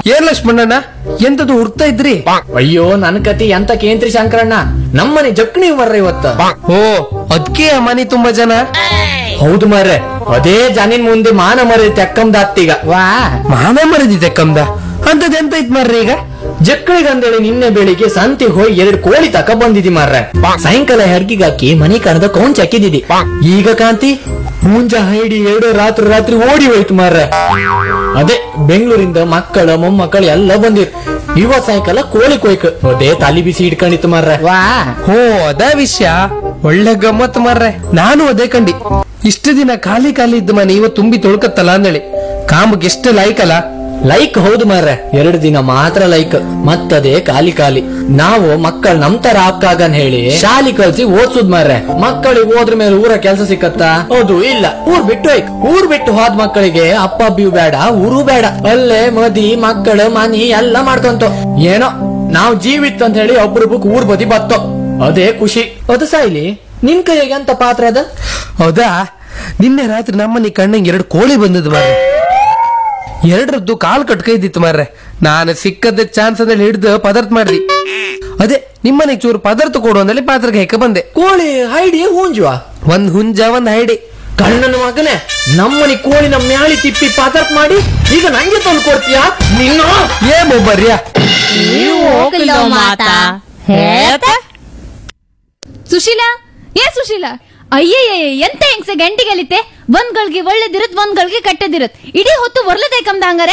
ಏನ್ ಲಕ್ಷ್ಮಣ್ಣಣ್ಣ ಎಂತದು ಹುಡ್ತಾ ಇದ್ರಿ? ಅಯ್ಯೋ ನನ್ ಕತಿ ಎಂತ ಕೇಂದ್ರಿ ಶಂಕರಣ್ಣ, ನಮ್ಮನೆ ಜಕ್ನಿ ಮರ್ರ ಇವತ್ತ. ಓ ಅದ್ಕೆ ಆ ಮನೆ ತುಂಬಾ ಜನ. ಹೌದು ಮರ್ರೆ, ಅದೇ ಜನಿನ್ ಮುಂದೆ ಮಾನ ಮರಿ ತೆಕ್ಕಂದ ಅತ್ತೀಗ. ವಾ ಮಾನ ಮರದಿದೆ ಕಮ್ದ ಅಂತದ್ ಎಂತ ಇತ್ ಮಾರ್ರಿ ಈಗ? ಜಕ್ಕಳಿಗಂದೇಳಿ ನಿನ್ನೆ ಬೆಳಿಗ್ಗೆ ಸಂತೆ ಹೋಗಿ 2 ಕೋಳಿ ತಕ ಬಂದಿದಿ ಮಾರ್ರೆ. ಸಾಯಂಕಾಲ ಹೆರ್ಗಿಗಾಕಿ ಮನಿ ಕರೆದ ಕೌಂಚ್ ಹಾಕಿದಿದಿ. ಈಗ ಕಾಂತಿ ಮುಂಜ ಹೈಡಿ 2 ರಾತ್ರಿ ಓಡಿ ಹೋಯ್ತು ಮಾರ್ರೆ. ಅದೇ ಬೆಂಗಳೂರಿಂದ ಮಕ್ಕಳ ಮೊಮ್ಮಕ್ಕಳು ಎಲ್ಲ ಬಂದಿರ್. ಇವತ್ ಸಾಯಂಕಾಲ ಕೋಳಿ ಕೊಯ್ಕ ಅದೇ ತಲಿ ಬಿಸಿ ಇಟ್ಕೊಂಡಿತ್ತು ಮಾರ್ರೆ. ವಾ ಹೋ ಅದ ವಿಷಯ, ಒಳ್ಳೆ ಗಮ್ಮತ್ ಮಾರ್ರೆ. ನಾನು ಅದೇ ಕಂಡಿ. ಇಷ್ಟು ದಿನ ಖಾಲಿ ಇದ್ದ ಮನೆ ಇವತ್ತು ತುಂಬಿ ತೊಳ್ಕತ್ತಲ್ಲ ಅಂದೇಳಿ ಕಾಮಕ್ಕೆ ಎಷ್ಟು ಲೈಕಲ್ಲ. ಲೈಕ್ ಹೌದು ಮಾರ್ರೆ, 2 ದಿನ ಮಾತ್ರ ಲೈಕ್, ಮತ್ತದೇ ಖಾಲಿ. ನಾವು ಮಕ್ಕಳ ನಮ್ ತರ ಹಾಕಾಗನ್ ಹೇಳಿ ಶಾಲಿ ಕಲ್ಸಿ ಓದ್ಸುದ್ ಮಾರ್ರೆ. ಮಕ್ಕಳಿಗೆ ಹೋದ್ರ ಮೇಲೆ ಊರ ಕೆಲ್ಸ ಸಿಕ್ಕತ್ತಾ? ಹೌದು ಇಲ್ಲ. ಊರ್ ಬಿಟ್ಟು ಹೋದ ಮಕ್ಕಳಿಗೆ ಅಪ್ಪ ಅಬ್ಬಿಯೂ ಬೇಡ, ಊರು ಬೇಡ, ಅಲ್ಲೇ ಮದಿ ಮಕ್ಕಳು ಮನಿ ಎಲ್ಲ ಮಾಡ್ಕೊಂತ ಏನೋ ನಾವ್ ಜೀವಿತ್ ಅಂತ ಹೇಳಿ ಒಬ್ರೊಬ್ಬಕ್ ಊರ್ ಬದಿ ಬತ್ತೋ, ಅದೇ ಖುಷಿ. ಅದು ಸಾಯ್ಲಿ, ನಿನ್ ಕೈಗೆ ಎಂತ ಪಾತ್ರ ಅದ? ಹೌದಾ, ನಿನ್ನೆ ರಾತ್ರಿ ನಮ್ಮನೆ ಕಣ್ಣಂಗೆ 2 ಕೋಳಿ ಬಂದದ್ದು ಮಾರ್ರೆ. 2ರದ್ದು ಕಾಲ್ ಕಟ್ಕೈದಿತ್ತು ಮಾರ್ರೆ. ನಾನು ಸಿಕ್ಕದ ಚಾನ್ಸ್ ಅಂದ್ರೆ ಹಿಡ್ದು ಪದಾರ್ಥ ಮಾಡ್ದಿ. ಅದೇ ನಿಮ್ಮನೆಗೆ ಚೂರು ಪದಾರ್ಥ ಕೊಡು ಅಂದಲ್ಲಿ ಪಾತ್ರಕ್ಕೆ ಹೆಕ್ಕ ಬಂದೆ. ಕೋಳಿ ಹೈಡಿ ಹೂಂಜುವ? ಒಂದ್ ಹುಂಜ ಒಂದ್ ಹೈಡಿ. ಕಣ್ಣನ ಮಗನೇ, ನಮ್ಮನಿ ಕೋಳಿ ನಮ್ಮ ಮ್ಯಾಳಿ ತಿಪ್ಪಿ ಪಾತರ್ಪ್ ಮಾಡಿ ಈಗ ನಂಗೆ ತಂದು ಕೊಡ್ತೀಯಾ? ನಿನ್ನ ಏ ಮೊಬ್ಬರ್ಯಾ ಸುಶೀಲಾ, ಸುಶೀಲಾ, ಅಯ್ಯಯ್ಯ ಎಂತ ಹೆಂಗ್ಸ ಗಂಟಿಗಲಿತೆ. ಒಂದ್ಗಳಿಗೆ ಒಳ್ಳೇದಿರತ್, ಒಂದ್ಗಳಿಗೆ ಕೆಟ್ಟದಿರತ್. ಇಡೀ ಹೊತ್ತು ಒರ್ಲದೆ ಕಮ್ದ ಹಂಗಾರೆ.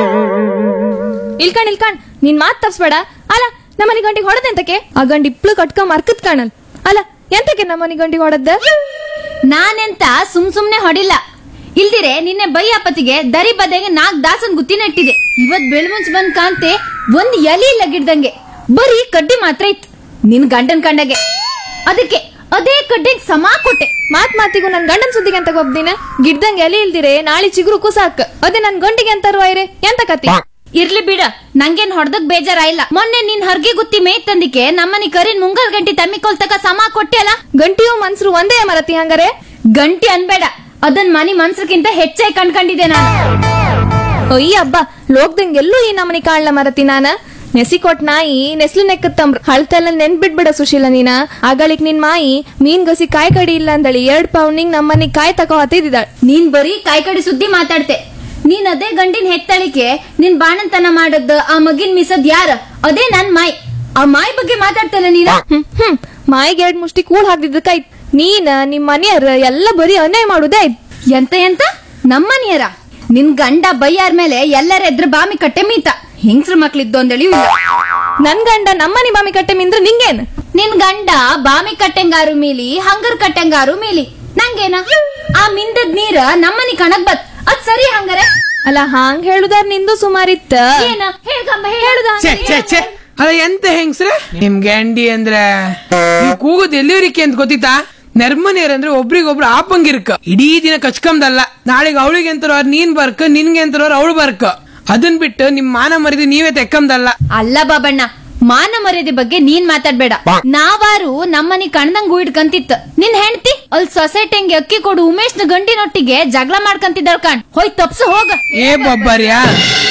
ಇಲ್ಕಣ್ ನಿನ್ ಮಾತ್ ತಪ್ಸ್ಬೇಡ. ಅಲ್ಲ ನಮ್ಮನಿ ಗಂಟಿಗೆ ಹೊಡೆದ ಎಂತಕ್ಕೆ? ಆ ಗಂಡಿ ಇಪ್ಳು ಕಟ್ಕ ಮರ್ಕತ್ ಕಾಣಲ್. ಅಲ್ಲ ಎಂತಕ್ಕೆ ನಮ್ಮನಿ ಗಂಟಿಗೆ ಹೊಡೆದ? ನಾನೆಂತ ಸುಮ್ನೆ ಹೊಡಿಲ್ಲ. ಇಲ್ದಿರೆ ನಿನ್ನೆ ಬೈಯಪ್ಪತಿಗೆ ದರಿ ಬದೆಗೆ 4 ದಾಸನ್ ಗುತ್ತಿ ನೆಟ್ಟಿದೆ. ಇವತ್ ಬೆಳ್ಮುಂಚ್ ಬಂದ್ ಕಾಂತೆ ಒಂದ್ ಎಲಿ ಇಲ್ಲ ಗಿಡ್ದಂಗೆ, ಬರೀ ಕಡ್ಡಿ ಮಾತ್ರ ಇತ್ತು ನಿನ್ ಗಂಡನ್ ಕಂಡಗೆ. ಅದಕ್ಕೆ ಅದೇ ಕಡ್ಡಿಗೆ ಸಮ ಕೊಟ್ಟೆ. ಮಾತಿಗೂ ನನ್ ಗಂಡನ್ ಸುದ್ದಿಗೆ ಅಂತ ಒಬ್ದಿನ ಗಿಡ್ದಂಗೆ ಎಲಿ ಇಲ್ದಿರೆ ನಾಳೆ ಚಿಗುರು ಕುಸಾಕ್. ಅದೇ ನನ್ ಗಂಡಿಗೆ ಅಂತಾರು ಐರೆ ಎಂತ ಕತಿ? ಇರ್ಲಿ ಬಿಡ, ನಂಗೇನ್ ಹೊಡೆದಕ್ ಬೇಜಾರಾಯಿಲ್ಲ. ಮೊನ್ನೆ ನಿನ್ ಹರ್ಗಿ ಗುತ್ತಿ ಮೇಯ್ ತಂದಿಕೆ ನಮ್ಮನಿ ಕರಿನ್ ಮುಂಗಲ್ ಗಂಟಿ ತಮ್ಮಿಕೊಲ್ ತಕ ಸಮ ಕೊಟ್ಟೆ ಅಲ್ಲ. ಗಂಟಿಯು ಮನ್ಸರು ಒಂದೇ ಮರತಿ ಹಂಗಾರೆ? ಗಂಟಿ ಅನ್ಬೇಡ, ಅದನ್ ಮನಿ ಮನ್ಸರ್ಕಿಂತ ಹೆಚ್ಚಾಗಿ ಕಣ್ಕೊಂಡಿದ್ದೆ ನಾನು. ಅಯ್ಯ ಹಬ್ಬ, ಲೋಕದಂಗೆಲ್ಲೂ ಈ ನಮ್ಮನಿ ಕಾಣ್ಲ ಮರತಿ ನಾನ. ನೆಸಿ ಕೊಟ್ ನಾಯಿ ನೆಸ್ಲು ನೆಕ್ಕತ್ತಂಬ್ರ ಹಳ್ತೆಲ್ಲ ನೆನ್ಬಿಡ್ಬಿಡ ಸುಶೀಲ ನೀನ. ಆಗಳಿಕ್ ನಿನ್ ಮಾಯಿ ಮೀನ್ ಗಸಿ ಕಾಯಿ ಕಡಿ ಇಲ್ಲ ಅಂದಳಿ 2 ಪೌಂಡಿಂಗ್ ನಮ್ಮನಿ ಕಾಯಿ ತಕೋ ಹತ್ತಿದ್ದಾಳ. ನೀನ್ ಬರೀ ಕಾಯಿ ಕಡಿ ಸುದ್ದಿ ಮಾತಾಡ್ತೆ. ನೀನ್ ಅದೇ ಗಂಡಿನ ಹೆತ್ತಳಿಕೆ ನಿನ್ ಬಾಣಂತನ ಮಾಡದ್ ಆ ಮಗಿನ್ ಮಿಸದ್ ಯಾರ? ಅದೇ ನನ್ ಮಾಯಿ. ಆ ಮಾಯಿ ಬಗ್ಗೆ ಮಾತಾಡ್ತಲ್ಲ ನೀನ. ಮಾಯಿಗೆ 2 ಮುಷ್ಟಿ ಕೂಳ್ ಹಾಕ್ದಿದ್ದಕ್ಕಾಯ್ತು. ನೀನ್ ನಿಮ್ ಮನೆಯರ ಎಲ್ಲ ಬರೀ ಅನ್ಯಾಯ ಮಾಡುದೇ ಆಯ್ತು. ಎಂತ ನಮ್ಮನಿಯರ? ನಿನ್ ಗಂಡ ಬೈಯಾರ ಮೇಲೆ ಎಲ್ಲರ ಎದ್ರ ಬಾಮಿ ಕಟ್ಟೆ ಮೀತ. ಹಿಂಗ್ಸ್ರ ಮಕ್ಳಿದ್ದು ಅಂದಳಿ ಇಲ್ಲ. ನನ್ ಗಂಡ ನಮ್ಮನಿ ಬಾಮಿ ಕಟ್ಟೆ ಮಿಂದ್ರ ನಿಂಗೇನ್? ನಿನ್ ಗಂಡ ಬಾಮಿ ಕಟ್ಟೆಂಗಾರು ಮೀಲಿ, ಹಂಗರ್ ಕಟ್ಟೆಂಗಾರು ಮೀಲಿ, ನಂಗೇನ? ಆ ಮಿಂದದ್ ನೀರ ನಮ್ಮನಿ ಕಣಕ್ ಬತ್, ಅದ್ ಸರಿ ಹಂಗಾರೆ? ಅಲ್ಲ ಹಾಂಗ್ ಹೇಳುದಾರ್ ನಿಂದು ಸುಮಾರಿತ್ತ. ಏನ ಹೇಳುದ? ಅದ ಎಂತ ಹೆಂಗ್ಸ್ರ ನಿಮ್ ಗಂಡಿ ಅಂದ್ರೆ ಕೂಗುದ್ ಎಲ್ಲಿವರಿಕೆ ಅಂತ ಗೊತ್ತಿತ್ತಾ? ನೆರ್ಮನಿಯರ್ ಅಂದ್ರೆ ಒಬ್ರಿಗೊಬ್ರು ಆಪಂಗಿರ್ಕ ಇಡೀ ದಿನ ಕಚ್ಕಂದಲ್ಲ. ನಾಳೆಗೆ ಅವಳಿಗೆ ಎಂತರೋರ್ ನೀನ್ ಬರ್ಕ, ನಿನ್ಗೆ ಎಂತರೋರ್ ಅವಳು ಬರ್ಕ. ಅದನ್ ಬಿಟ್ಟು ನಿಮ್ ಮಾನ ಮರ್ಯಾದೆ ನೀವೇ ತೆಕ್ಕಂದಲ್ಲ. ಅಲ್ಲ ಬಾಬಣ್ಣ, ಮಾನ ಮರ್ಯಾದೆ ಬಗ್ಗೆ ನೀನ್ ಮಾತಾಡ್ಬೇಡ. ನಾವಾರು ನಮ್ಮನಿ ಕಣ್ದಂಗ್ ಇಡ್ಕಂತಿತ್ತ. ನಿನ್ ಹೆಂಡತಿ ಅಲ್ಲಿ ಸೊಸೈಟಿಂಗ್ ಅಕ್ಕಿ ಕೊಡು ಉಮೇಶ್ನ ಗಂಡಿನೊಟ್ಟಿಗೆ ಜಗಳ ಮಾಡ್ಕಂತಿದ್ದಾಳ ಕಾಣ್. ಹೋಯ್ ತಪ್ಸ ಹೋಗ. ಏ ಬಬ್ಬರ್ಯಾ,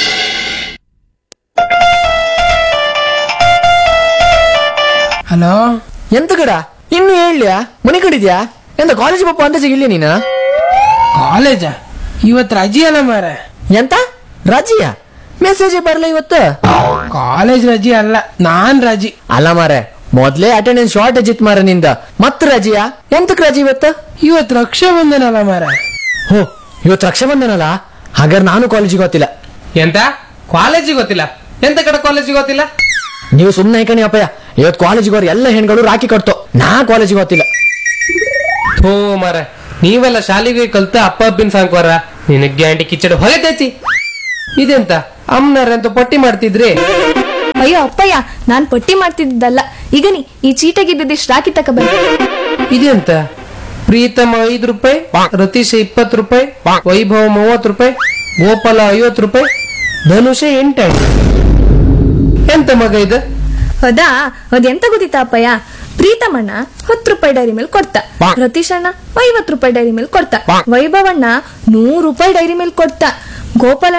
ಹಲೋ ಎಂತ ಕಡ ಇನ್ನು ಹೇಳ್ಲಿಯಾ? ಮನಿ ಕಡಿದ್ಯಾ? ಎಂತ ಕಾಲೇಜ್ ಪಪ್ಪ ಅಂತ ಸಿಗಿಲ್ಲ ನೀನ? ಕಾಲೇಜ ಇವತ್ ರಜೆ ಅಲ್ಲ ಮಾರ. ಎಂತ ರಜೆಯ? ಮೆಸೇಜ್ ಬರಲ್ಲ ಇವತ್ತು. ಕಾಲೇಜ್ ರಜೆ ಅಲ್ಲ, ನಾನ್ ರಜೆ ಅಲ್ಲ ಮಾರೆ, ಮೊದ್ಲೇ ಅಟೆಂಡೆನ್ಸ್ ಶಾರ್ಟೇಜ್ ಇತ್ತು ಮಾರ ನಿಂದ. ಮತ್ ರಜೆಯಾ? ಎಂತಕ್ ರಜೆ ಇವತ್ತು? ಇವತ್ ರಕ್ಷಾ ಬಂಧನಲ್ಲ ಮಾರ. ಹೋ ಇವತ್ತು ರಕ್ಷಾ ಬಂಧನಲ್ಲ? ಹಾಗಾದ್ರೆ ನಾನು ಕಾಲೇಜಿಗೆ ಗೊತ್ತಿಲ್ಲ. ಎಂತ ಕಾಲೇಜಿಗೆ ಗೊತ್ತಿಲ್ಲ? ಎಂತ ಕಡೆ ಕಾಲೇಜಿಗೆ ಗೊತ್ತಿಲ್ಲ? ನೀವು ಸುಮ್ನೆ ಕಣಿ ಅಪ್ಪಯ್ಯ. ಇವತ್ತು ಕಾಲೇಜಿಗೆ ಅವ್ರು ಎಲ್ಲ ಹೆಣ್ಗಳು ರಾಖಿ ಕಟ್ತೋ, ನಾ ಕಾಲೇಜಿಗೆ ಗೊತ್ತಿಲ್ಲ. ಹೋ ಮಾರ, ನೀವೆಲ್ಲ ಶಾಲೆಗೆ ಕಲ್ತ ಅಪ್ಪ ಅಪ್ಪಿನ ಸಾಂಕ್ವಾರ ನಿನಗೆ ಗ್ಯಾಂಟಿ ಕಿಚ್ಚಡ ಹೊಲೆತೈತಿ. ಇದೆಂತ ಅಮ್ಮನರಂತ ಪಟ್ಟಿ ಮಾಡ್ತಿದ್ರಿ? ಅಯ್ಯೋ ಅಪ್ಪಯ್ಯ, ನಾನ್ ಪಟ್ಟಿ ಮಾಡ್ತಿದ್ದಲ್ಲ. ಈಗ ನೀ ಈ ಚೀಟಗಿದ್ದಿಷ್ಟು ರಾಕಿ ತಕ ಬಂದ. ಇದೆಂತ ಪ್ರೀತಮ 5 ರೂಪಾಯಿ, ರತೀಶ್ 20 ರೂಪಾಯಿ, ವೈಭವ 30 ರೂಪಾಯಿ, ಗೋಪಾಲ 50 ರೂಪಾಯಿ, ಧನುಷ 8. ಎಂತ ಮಗ ಇದು? ಹೌದಾ? ಅದೆಂತ ಗೊತ್ತಿತ್ತ ಅಪ್ಪಯ್ಯ? ಪ್ರೀತಮಣ್ಣ 10 ರೂಪಾಯಿ ಡೈರಿ ಮೇಲೆ ಕೊಡ್ತಾ, ರತೀಶ್ ಅಣ್ಣ 50 ರೂಪಾಯಿ ಡೈರಿ ಮೇಲೆ ಕೊಡ್ತಾ, ವೈಭವಣ್ಣ 100 ರೂಪಾಯಿ ಡೈರಿ ಮೇಲೆ ಕೊಡ್ತಾ, ಗೋಪಾಲಣ್ಣ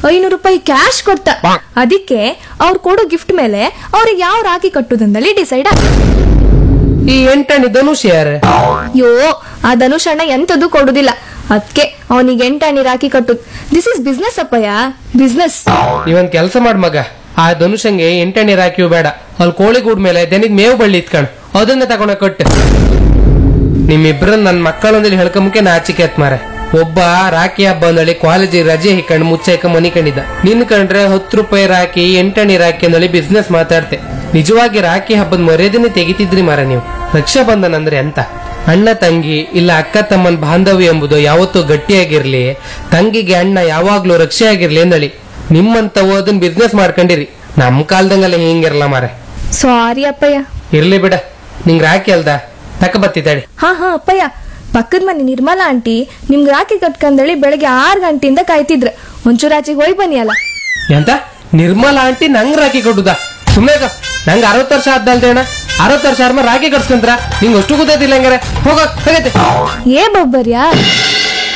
500 ರೂಪಾಯಿ ಕ್ಯಾಶ್ ಕೊಡ್ತ. ಅದಕ್ಕೆ ಅವ್ರು ಕೊಡೋ ಗಿಫ್ಟ್ ಮೇಲೆ ಅವ್ರಿಗೆ ಯಾವ ರಾಖಿ ಕಟ್ಟುದಂದಲ್ಲಿ ಡಿಸೈಡ್ ಆಗ. ಈ 8 ಧನುಷ್ ಯಾರು? ಯೋ, ಆ ಧನುಷ್ ಅಣ್ಣ ಎಂತದ್ದು ಕೊಡುದಿಲ್ಲ. ಅದಕ್ಕೆ ಅವನಿಗೆ 8 ರಾಖಿ ಕಟ್ಟುದ್. This is business Appayya, business. ನೀವೊಂದ್ ಕೆಲ್ಸ ಮಾಡ್ ಮಗ, ಆ ಧನುಷಂಗೆ 8 ರಾಕಿಯೂ ಬೇಡ, ಅಲ್ಲಿ ಕೋಳಿಗೂಡ್ ಮೇಲೆ ದನಿಗ್ ಮೇವು ಬಳ್ಳಿ ಇತ್ಕಣ್ ಅದನ್ನ ತಗೊಂಡ ಕೊಟ್ಟು. ನಿಮ್ಮಿಬ್ರನ್ನ ನನ್ ಮಕ್ಕಳೊಂದಿಗೆ ಹೇಳ್ಕೊಂಬಕ್ಕೆ ನಾಚಿಕೆ ಆತ್ ಮಾರೆ. ಒಬ್ಬ ರಾಖಿ ಹಬ್ಬ ಅಂದಳಿ ಕಾಲೇಜಿಗೆ ರಜೆ ಹಿಕ್ಕಂಡು ಮುಚ್ಚೈಕ ಮನಿ ಕಂಡಿದ್ದ. ನಿನ್ ಕಂಡ್ರೆ 10 ರೂಪಾಯಿ ರಾಖಿ 8 ರಾಖಿ ಅಂದಳಿ ಬಿಸ್ನೆಸ್ ಮಾತಾಡ್ತೆ. ನಿಜವಾಗಿ ರಾಖಿ ಹಬ್ಬದ ಮರ್ಯಾದೆನೆ ತೆಗಿತಿದ್ರಿ ಮಾರ ನೀವು. ರಕ್ಷಾ ಬಂಧನ ಅಂದ್ರೆ ಎಂತ? ಅಣ್ಣ ತಂಗಿ ಇಲ್ಲ ಅಕ್ಕ ತಮ್ಮನ್ ಬಾಂಧವ್ಯ ಎಂಬುದು ಯಾವತ್ತೂ ಗಟ್ಟಿಯಾಗಿರ್ಲಿ, ತಂಗಿಗೆ ಅಣ್ಣ ಯಾವಾಗ್ಲೂ ರಕ್ಷೆ ಆಗಿರ್ಲಿ ಎಂದಳಿ ನಿಮ್ಮಂತವು ಅದನ್ನ ಬಿಸ್ನೆಸ್ ಮಾಡ್ಕೊಂಡಿರಿ. ನಮ್ ಕಾಲ್ದಂಗಲ್ಲ ಹಿಂಗಿರಲ್ಲ ಮಾರೆ. ಸಾರಿ ಅಪ್ಪಯ್ಯ. ಇರ್ಲಿ ಬಿಡ, ನಿಂಗ್ ರಾಖಿ ಅಲ್ದ ತಕ ಬತ್ತಿದ್ದಾಳೆ. ಹಾ ಅಪ್ಪಯ್ಯ, ಪಕ್ಕದ ಮನೆ ನಿರ್ಮಲಾ ಆಂಟಿ ನಿಮ್ಗೆ ರಾಖಿ ಕಟ್ಕಂದಳಿ ಬೆಳಗ್ಗೆ 6 ಗಂಟೆಯಿಂದ ಕಾಯ್ತಿದ್ರ. ಒಂಚೂರು ಆಚೆಗೆ ಹೋಯ್ ಬನ್ನಿ ಅಲ್ಲ. ಎಂತ ನಿರ್ಮಲಾ ಆಂಟಿ ನಂಗ್ ರಾಖಿ ಕೊಡುದ? ಸುಮ್ನೆ ನಂಗೆ 60 ವರ್ಷ ಆದ್ದಲ್ದೆ ಅಣ್ಣ. 60 ವರ್ಷ ಆದ್ಮೇಲೆ ರಾಖಿ ಕಟ್ಸ್ಕೊಂಡ್ರ ನಿಂಗ್ ಅಷ್ಟು ಗೊತ್ತಾಯ್ತಿಲ್ಲ ಹಂಗಾರೆ. ಹೋಗ ಏ ಬೊಬ್ಬರ್ಯಾ.